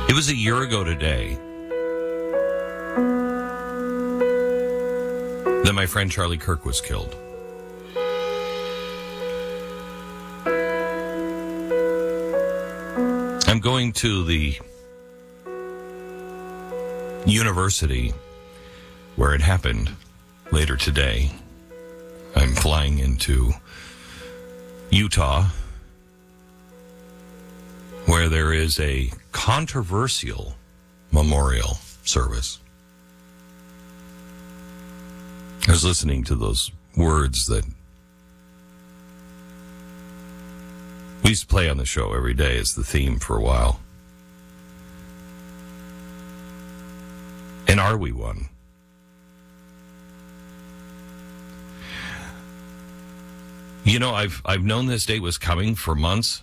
It was a year ago today that my friend Charlie Kirk was killed. I'm going to the university where it happened later today. I'm flying into Utah, where there is a controversial memorial service. I was listening to those words that we used to play on the show every day as the theme for a while. And are we one? You know, I've known this day was coming for months.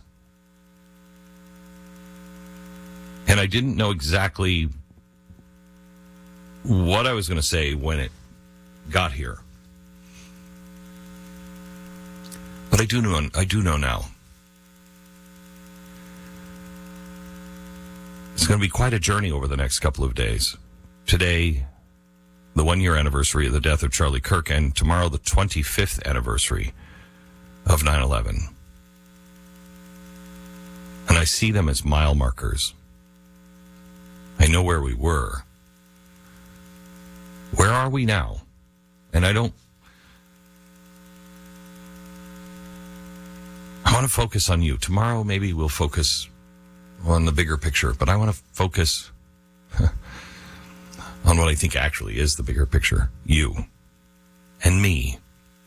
And I didn't know exactly what I was going to say when it got here. But I do know now. It's going to be quite a journey over the next couple of days. Today, the 1-year anniversary of the death of Charlie Kirk, and tomorrow the 25th anniversary of 9/11. And I see them as mile markers. I know where we were. Where are we now? And I want to focus on you. Tomorrow maybe we'll focus on the bigger picture, but I want to focus on what I think actually is the bigger picture. You and me.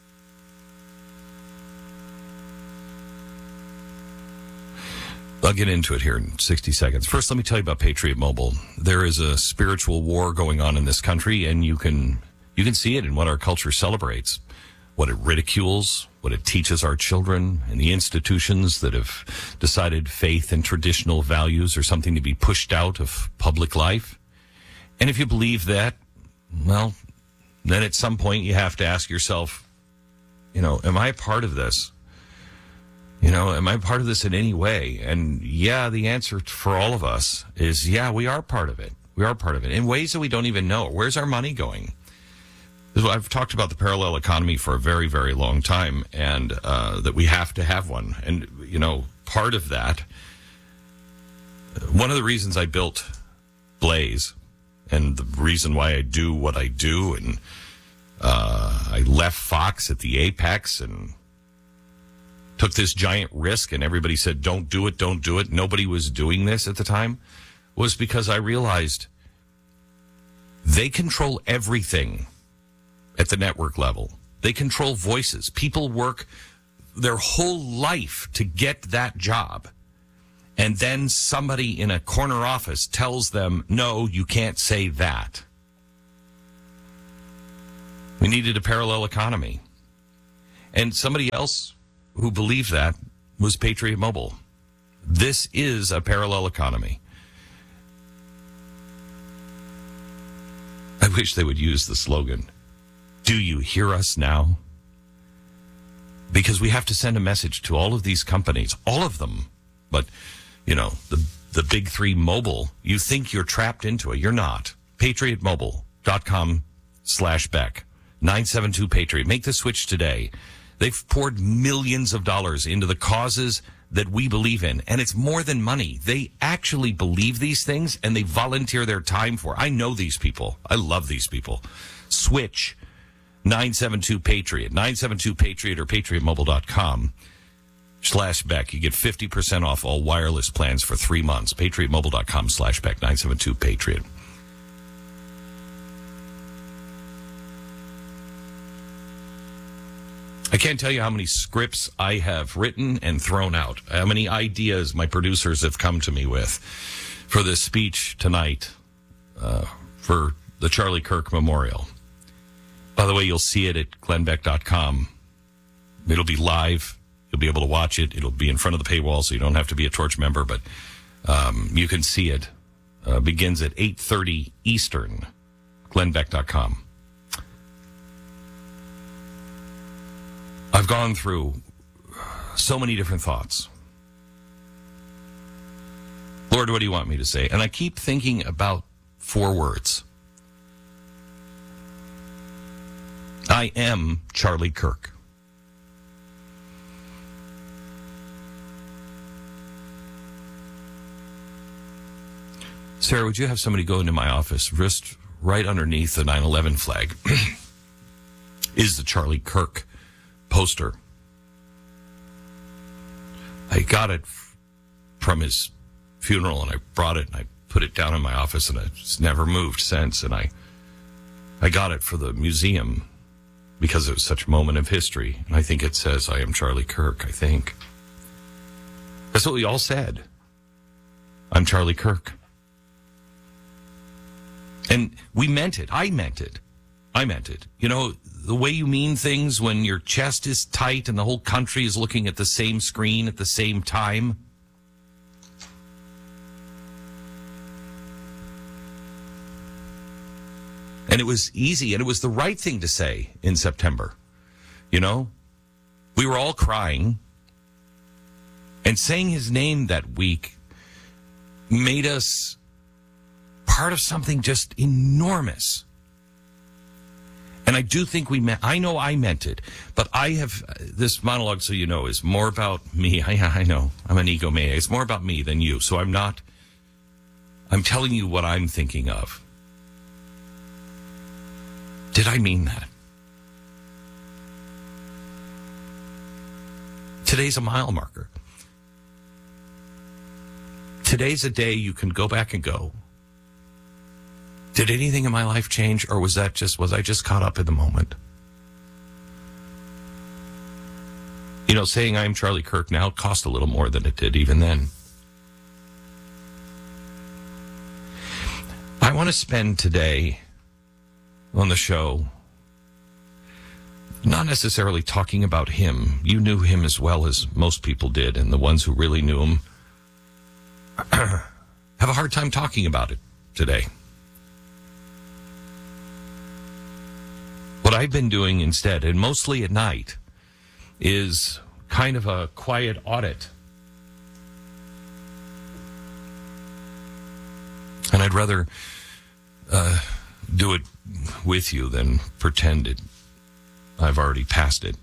I'll get into it here in 60 seconds. First, let me tell you about Patriot Mobile. There is a spiritual war going on in this country, and you can see it in what our culture celebrates, what it ridicules, what it teaches our children, and the institutions that have decided faith and traditional values are something to be pushed out of public life. And if you believe that, well, then at some point you have to ask yourself, am I a part of this? Am I part of this in any way? And yeah, the answer for all of us is, yeah, we are part of it. We are part of it in ways that we don't even know. Where's our money going? I've talked about the parallel economy for a very, very long time, and that we have to have one. And, part of that, one of the reasons I built Blaze, and the reason why I do what I do, and I left Fox at the apex and took this giant risk, and everybody said, don't do it, don't do it. Nobody was doing this at the time, was because I realized they control everything at the network level. They control voices. People work their whole life to get that job. And then somebody in a corner office tells them, no, you can't say that. We needed a parallel economy. And somebody else who believed that was Patriot Mobile. This is a parallel economy. I wish they would use the slogan, "Do you hear us now?" Because we have to send a message to all of these companies, all of them. But, the big three mobile, you think you're trapped into it. You're not. PatriotMobile.com/Beck. 972-PATRIOT. Make the switch today. They've poured millions of dollars into the causes that we believe in, and it's more than money. They actually believe these things, and they volunteer their time for it. I know these people. I love these people. Switch 972-PATRIOT. 972-PATRIOT or PatriotMobile.com/Beck. You get 50% off all wireless plans for 3 months. PatriotMobile.com/Beck. 972-PATRIOT. I can't tell you how many scripts I have written and thrown out, how many ideas my producers have come to me with for this speech tonight for the Charlie Kirk Memorial. By the way, you'll see it at glennbeck.com. It'll be live. You'll be able to watch it. It'll be in front of the paywall, so you don't have to be a Torch member, but you can see it. Begins at 8:30 Eastern, glennbeck.com. I've gone through so many different thoughts. Lord, what do you want me to say? And I keep thinking about 4 words. I am Charlie Kirk. Sarah, would you have somebody go into my office, wrist right underneath the 9/11 flag is the Charlie Kirk poster. I got it from his funeral, and I brought it, and I put it down in my office, and it's never moved since. And I got it for the museum because it was such a moment of history. And I think it says, I am Charlie Kirk, I think. That's what we all said. I'm Charlie Kirk. And we meant it. I meant it. I meant it. You know, the way you mean things when your chest is tight and the whole country is looking at the same screen at the same time. And it was easy, and it was the right thing to say in September. You know, we were all crying, and saying his name that week made us part of something just enormous. And I do think I know I meant it, but I have, this monologue, so you know, is more about me. I know, I'm an egomaniac. It's more about me than you. So I'm telling you what I'm thinking of. Did I mean that? Today's a mile marker. Today's a day you can go back and go, did anything in my life change, or was I just caught up in the moment? You know, saying I'm Charlie Kirk now cost a little more than it did even then. I want to spend today on the show not necessarily talking about him. You knew him as well as most people did, and the ones who really knew him have a hard time talking about it today. What I've been doing instead, and mostly at night, is kind of a quiet audit. And I'd rather do it with you than pretend I've already passed it.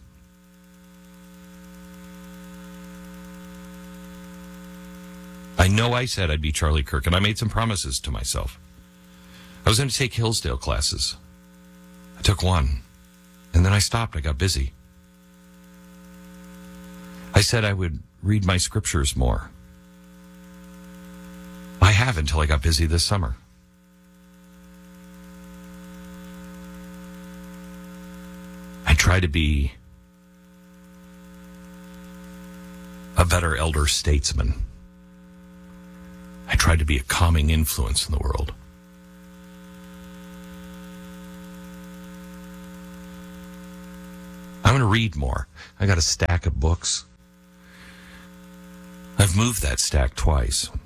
I know I said I'd be Charlie Kirk, and I made some promises to myself. I was going to take Hillsdale classes. I took one, and then I stopped. I got busy. I said I would read my scriptures more. I have until I got busy this summer. I try to be a better elder statesman. I try to be a calming influence in the world. I'm going to read more. I got a stack of books. I've moved that stack twice.